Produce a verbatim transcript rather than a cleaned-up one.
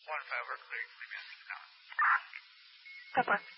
One five, we're clear. Leave me on the count. Pepper.